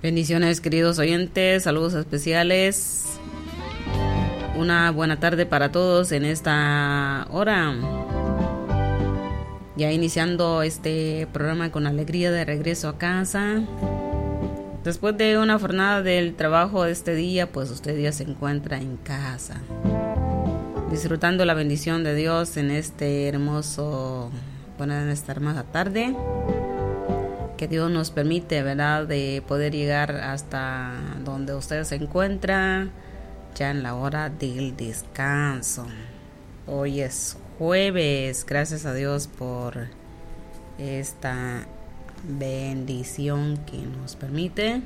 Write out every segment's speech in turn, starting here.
Bendiciones, queridos oyentes, saludos especiales. Una buena tarde para todos en esta hora. Ya iniciando este programa con alegría de regreso a casa. Después de una jornada del trabajo de este día, pues usted ya se encuentra en casa, disfrutando la bendición de Dios en este hermoso, en esta hermosa tarde que Dios nos permite, ¿verdad?, de poder llegar hasta donde usted se encuentra ya en la hora del descanso. Hoy es jueves, gracias a Dios por esta bendición que nos permite.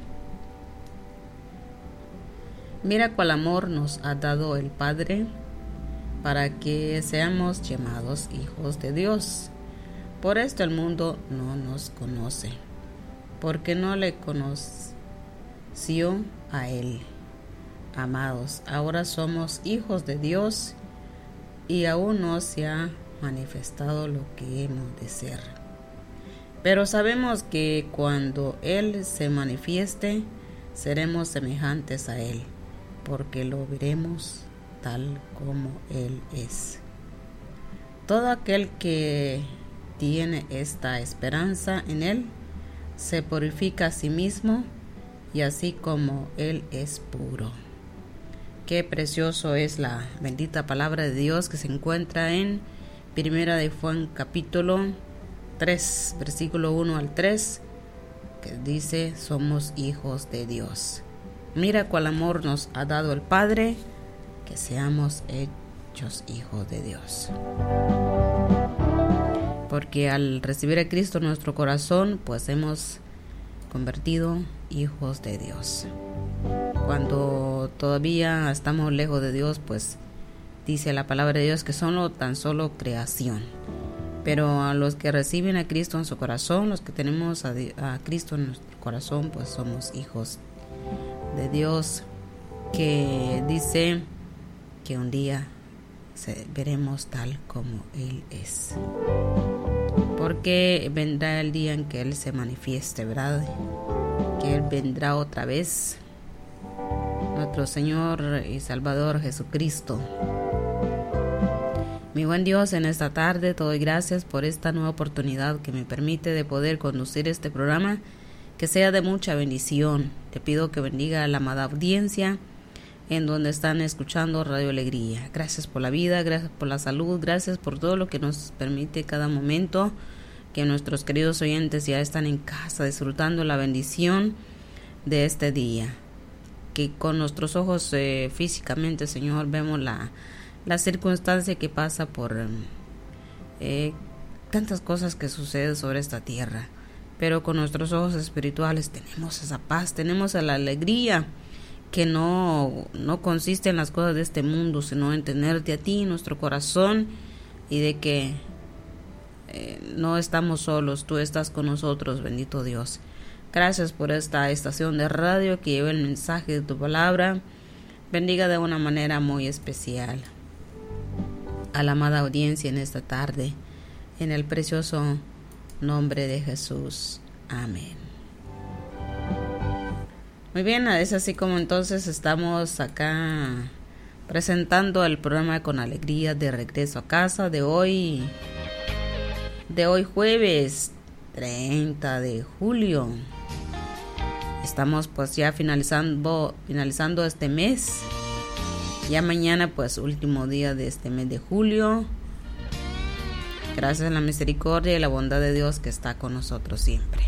Mira cuál amor nos ha dado el Padre para que seamos llamados hijos de Dios. Por esto el mundo no nos conoce, porque no le conoció a Él. Amados, ahora somos hijos de Dios y aún no se ha manifestado lo que hemos de ser. Pero sabemos que cuando Él se manifieste, seremos semejantes a Él, porque lo veremos tal como Él es. Todo aquel que tiene esta esperanza en Él se purifica a sí mismo, y así como Él es puro. Qué precioso es la bendita palabra de Dios que se encuentra en Primera de Juan capítulo 3, versículo 1 al 3, que dice: somos hijos de Dios. Mira cuál amor nos ha dado el Padre, que seamos hechos hijos de Dios. Porque al recibir a Cristo en nuestro corazón, pues hemos convertido hijos de Dios. Cuando todavía estamos lejos de Dios, pues dice la palabra de Dios que son tan solo creación. Pero a los que reciben a Cristo en su corazón, los que tenemos a Cristo en nuestro corazón, pues somos hijos de Dios, que dice que un día veremos tal como Él es. Porque vendrá el día en que Él se manifieste, ¿verdad? Que Él vendrá otra vez, nuestro Señor y Salvador Jesucristo. Mi buen Dios, en esta tarde te doy gracias por esta nueva oportunidad que me permite de poder conducir este programa, que sea de mucha bendición. Te pido que bendiga a la amada audiencia en donde están escuchando Radio Alegría. Gracias por la vida, gracias por la salud, gracias por todo lo que nos permite cada momento, que nuestros queridos oyentes ya están en casa disfrutando la bendición de este día. Que con nuestros ojos físicamente, Señor, vemos la circunstancia que pasa por tantas cosas que suceden sobre esta tierra, pero con nuestros ojos espirituales tenemos esa paz, tenemos la alegría que no consiste en las cosas de este mundo, sino en tenerte a ti en nuestro corazón, y de que no estamos solos, tú estás con nosotros, bendito Dios. Gracias por esta estación de radio que lleva el mensaje de tu palabra. Bendiga de una manera muy especial a la amada audiencia en esta tarde, en el precioso nombre de Jesús. Amén. Muy bien, es así como entonces estamos acá presentando el programa con alegría de regreso a casa de hoy jueves 30 de julio. Estamos pues ya finalizando este mes. Ya mañana pues último día de este mes de julio. Gracias a la misericordia y la bondad de Dios que está con nosotros siempre.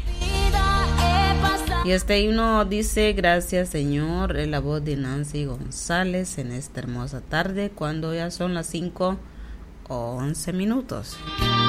Y este himno dice: gracias Señor, es la voz de Nancy González en esta hermosa tarde, cuando ya son las 5:11.